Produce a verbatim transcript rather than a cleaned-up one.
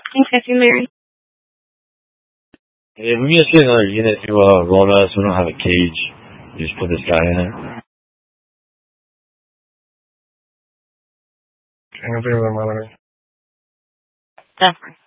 Okay, Mary. Hey, we can just get another unit to uh, roll us. We don't have a cage. You just put this guy in there. Hang on, Mallory. That's fine.